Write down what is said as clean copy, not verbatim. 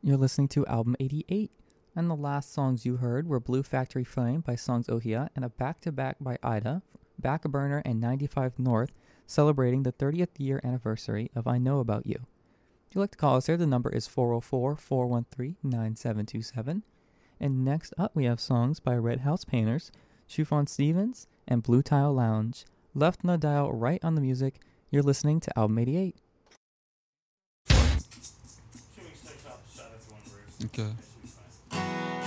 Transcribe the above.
You're listening to Album 88, and the last songs you heard were Blue Factory Flame by Songs Ohia and a back-to-back by Ida, Back a Burner and 95 North, celebrating the 30th year anniversary of I Know About You. If you'd like to call us here, the number is 404-413-9727. And next up, we have songs by Red House Painters, Shufon Stevens, and Blue Tile Lounge. Left on the dial, right on the music. You're listening to Album 88. Okay.